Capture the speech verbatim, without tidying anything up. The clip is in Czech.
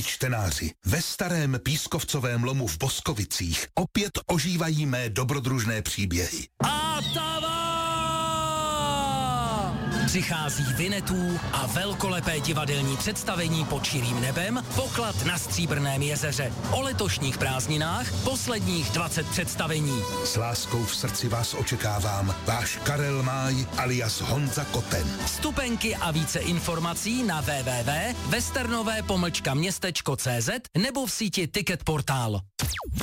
čtenáři, ve starém pískovcovém lomu v Boskovicích opět ožívají mé dobrodružné příběhy. Atava! Přichází Vinetů a velkolepé divadelní představení Pod širým nebem, Poklad na Stříbrném jezeře. O letošních prázdninách posledních dvacet představení. S láskou v srdci vás očekávám, váš Karel Máj alias Honza Koten. Vstupenky a více informací na w w w tečka westernové pomlčka městečko tečka cé zet nebo v síti Ticket Portál.